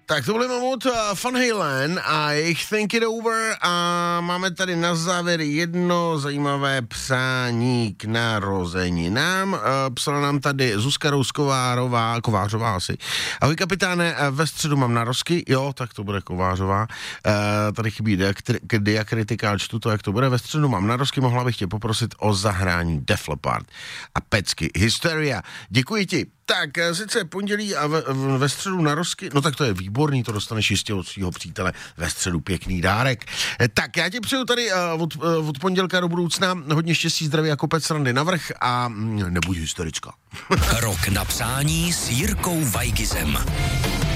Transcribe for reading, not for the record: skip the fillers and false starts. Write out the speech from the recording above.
Tak to byly Mamut, Van Halen a jejich Think It Over a máme tady na závěr jedno zajímavé přání k narozeninám. Psala nám tady Zuzka Kovářová asi. Ahoj kapitáne, ve středu mám narozky, jo, tak to bude Kovářová. Tady chybí diakritika, ale čtu to, jak to bude. Ve středu mám narozky, mohla bych tě poprosit o zahrání Def Leppard a pecky Hysteria. Děkuji ti. Tak, sice pondělí a ve středu narozky, no tak to je výborný, to dostaneš jistě od svého přítele ve středu pěkný dárek. Tak, já ti přeju tady od pondělka do budoucna hodně štěstí, zdraví a kopec srandy navrch a nebuď hysterická. Rok na přání s Jirkou Weigizem.